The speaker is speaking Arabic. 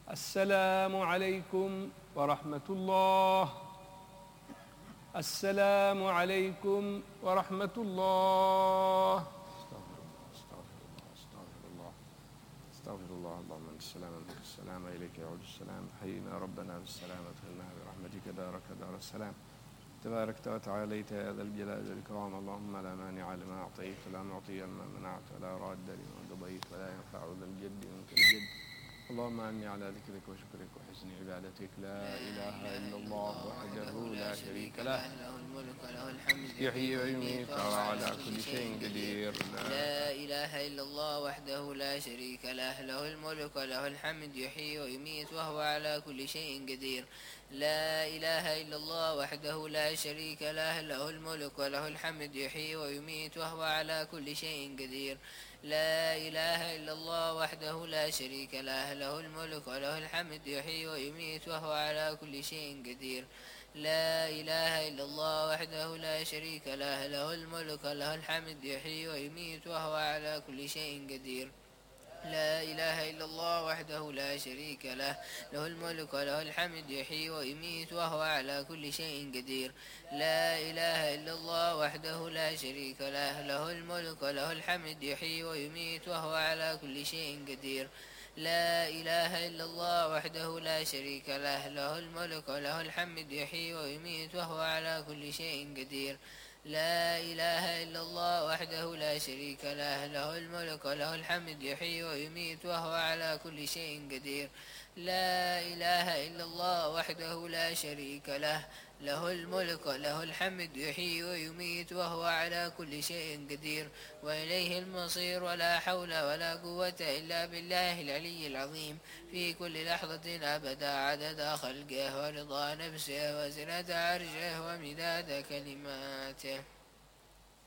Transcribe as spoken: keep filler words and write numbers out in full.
السلام عليكم ورحمة الله. السلام عليكم ورحمة الله. استغفر الله استغفر الله استغفر الله. اللهم انت السلام منك السلام، اليك يعود السلام. حينا ربنا بالسلام، ادخلنا برحمتك دارك دار السلام. تباركت وتعاليت يا ذا الجلال والإكرام. اللهم لا مانع لما أعطيت ولا معطي لما منعت ولا راد لما قضيت ولا ينفع ذا الجد منك الجد. اللهم أعني على ذكرك وشكرك وحسن عبادتك. لا إله إلا الله وحده لا شريك له، له الملك وله الحمد يحيي ويميت وهو على كل شيء قدير. لا إله إلا الله وحده لا شريك له، له الملك وله الحمد يحيي ويميت وهو على كل شيء قدير. لا إله إلا الله وحده لا شريك له، له الملك وله الحمد يحيي ويميت وهو على كل شيء قدير. لا إله إلا الله وحده لا شريك له، له الملك وله الحمد يحيي ويميت وهو على كل شيء قدير. لا إله إلا الله وحده لا شريك له، له الملك وله الحمد يحيي ويميت وهو على كل شيء قدير. لا إله إلا الله وحده لا شريك له، له الملك وله الحمد يحيي ويميت وهو على كل شيء قدير. لا إله إلا الله وحده لا شريك له، له الملك وله الحمد يحيي ويميت وهو على كل شيء قدير. لا إله إلا الله وحده لا شريك له، له الملك وله الحمد يحيي ويميت وهو على كل شيء قدير. لا إله إلا الله وحده لا شريك له، له الملك وله الحمد يحيي ويميت وهو على كل شيء قدير. لا إله إلا الله وحده لا شريك له، له الملك وله الحمد يحيي ويميت وهو على كل شيء قدير. وإليه المصير، ولا حول ولا قوة إلا بالله العلي العظيم، في كل لحظة أبدا عدد خلقه ورضا نفسه وزنة عرشه ومداد كلماته.